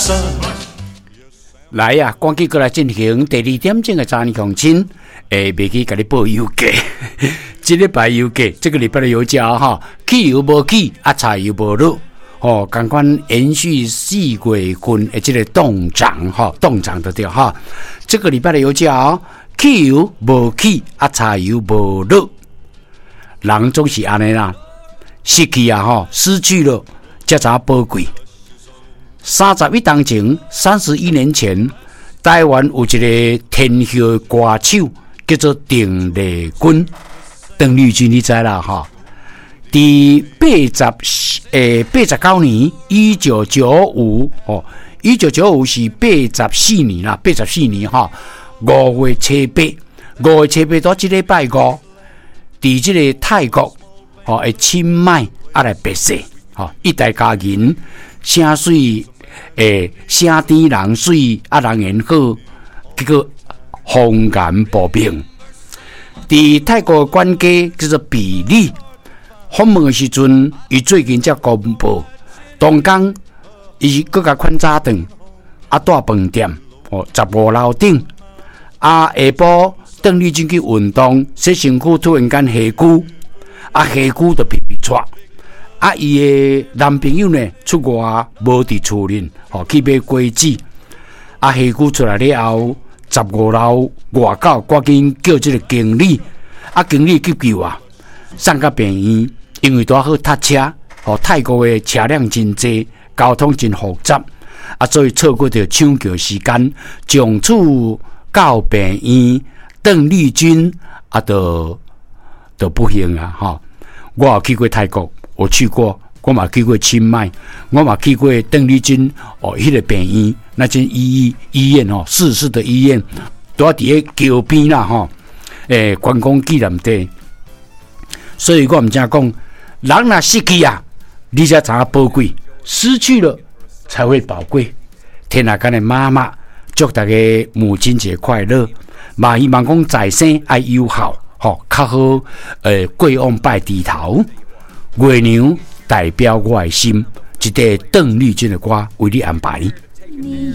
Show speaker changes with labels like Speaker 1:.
Speaker 1: 来呀、赶紧过来进行第2点钟的早年相亲，袂记甲你报油价，这礼拜油价，这个礼拜的油价哈，汽油无起，柴油无落，赶快延续4月份的这个动涨哈，动涨的对哈，这个礼拜的油价汽油无起，柴油无落，人总是安尼啦，失去失去了，才知宝贵。31年前，31年前，台湾有一个天后歌手叫做邓丽君，邓丽君你知啦哈？伫89年，1995是84年啦，84年哈，5月7日到这礼拜5，伫这个泰国的清迈来拜祭，一代佳人，声水。声甜人水人缘好，结果风颜薄命。伫泰国的管家叫做比利，访问的时阵，伊最近才公布，当天伊搁甲款早顿，住饭店，15楼顶，下晡邓丽君去运动，洗身躯突然间下躯，下躯就皮皮喘。伊的男朋友呢出外无伫厝里，去买果子。下躯出来了后，15楼外口赶紧叫这个经理，经理急救送到病院，因为拄好塞车，泰国的车辆真多，交通真复杂，所以错过着抢救时间，从此到病院，邓丽君就不幸我有去过泰国。我去过，我嘛去过清迈，我嘛去过邓丽君迄个病院，那间医院市市的医院，都伫咧桥边啦观光纪念地。所以我们正讲，人若失去你才知影宝贵，失去了才会宝贵。天下间的妈妈，祝大家母亲节快乐！嘛希望讲在生爱友好，较好过往拜低头。月娘代表我的心，一个邓丽君的歌为你安排。